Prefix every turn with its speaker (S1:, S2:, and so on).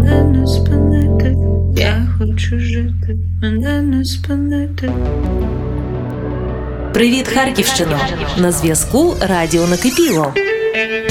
S1: мене не спинити. Я хочу жити, мене не спинити.
S2: Привіт, Харківщино! На зв'язку Радіо Накипіло.